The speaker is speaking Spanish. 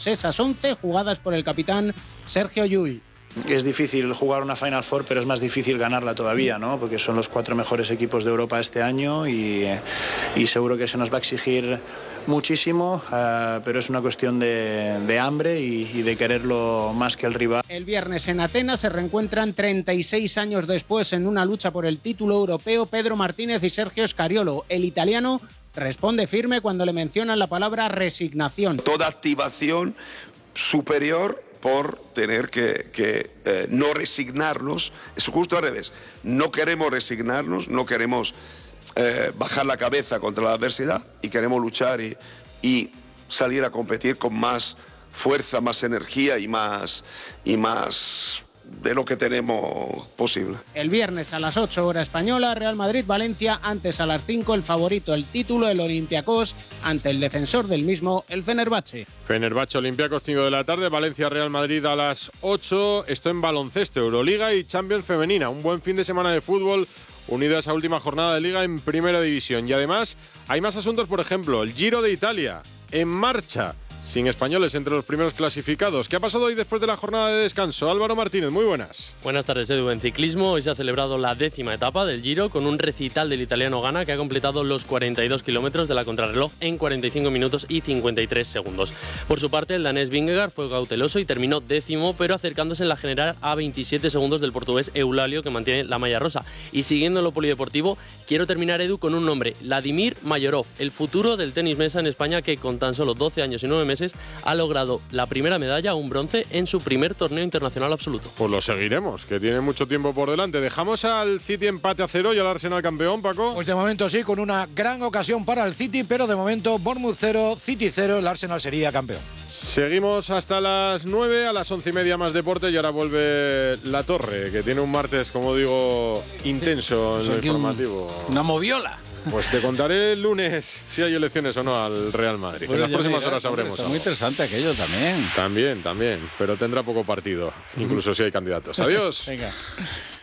todos. Esas 11 jugadas por el capitán Sergio Llull. Es difícil jugar una Final Four, pero es más difícil ganarla todavía, ¿no? Porque son los 4 mejores equipos de Europa este año y seguro que se nos va a exigir muchísimo, pero es una cuestión de hambre y de quererlo más que el rival. El viernes en Atenas se reencuentran 36 años después en una lucha por el título europeo Pedro Martínez y Sergio Scariolo. El italiano responde firme cuando le mencionan la palabra resignación. Toda activación superior por tener que no resignarnos. Es justo al revés. No queremos resignarnos, no queremos bajar la cabeza contra la adversidad y queremos luchar y salir a competir con más fuerza, más energía y más de lo que tenemos posible. El viernes a las 8 hora española, Real Madrid-Valencia, antes a las 5 el favorito, el título, el Olympiacos, ante el defensor del mismo, el Fenerbahce. Fenerbahce, Olympiacos, 5 de la tarde, Valencia-Real Madrid a las 8. Esto en baloncesto, Euroliga y Champions femenina. Un buen fin de semana de fútbol, unida a esa última jornada de Liga en Primera División. Y además hay más asuntos, por ejemplo, el Giro de Italia, en marcha, sin españoles entre los primeros clasificados. ¿Qué ha pasado hoy después de la jornada de descanso? Álvaro Martínez, muy buenas. Buenas tardes, Edu. En ciclismo hoy se ha celebrado la 10ª etapa del Giro con un recital del italiano Ganna que ha completado los 42 kilómetros de la contrarreloj en 45 minutos y 53 segundos. Por su parte, el danés Vingegaard fue cauteloso y terminó 10º, pero acercándose en la general a 27 segundos del portugués Eulalio, que mantiene la malla rosa. Y siguiendo en lo polideportivo, quiero terminar, Edu, con un nombre: Vladimir Mayorov, el futuro del tenis mesa en España, que con tan solo 12 años y 9 meses ha logrado la primera medalla, un bronce, en su primer torneo internacional absoluto. Pues lo seguiremos, que tiene mucho tiempo por delante. Dejamos al City empate a 0 y al Arsenal campeón, Paco. Pues de momento sí, con una gran ocasión para el City, pero de momento Bournemouth 0, City 0, el Arsenal sería campeón. Seguimos hasta las 9, a las 11:30 más deporte y ahora vuelve La Torre, que tiene un martes, como digo, intenso en lo informativo. Una moviola. Pues te contaré el lunes si hay elecciones o no al Real Madrid. En las próximas horas sabremos. Está muy interesante aquello también. También, pero tendrá poco partido, incluso si hay candidatos. Adiós. Venga.